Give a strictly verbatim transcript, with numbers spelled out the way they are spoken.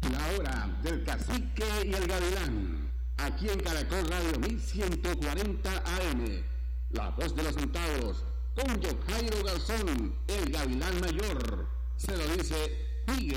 La hora del cacique y el gavilán. Aquí en Caracol Radio mil ciento cuarenta A M. La voz de los centavos. Con Jairo Garzón, el gavilán mayor. Se lo dice Miguel.